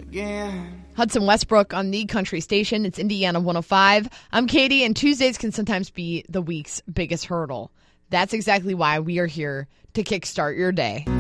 again. Hudson Westbrook on the country station. It's Indiana 105. I'm Katie, and Tuesdays can sometimes be the week's biggest hurdle. That's exactly why we are here to kickstart your day.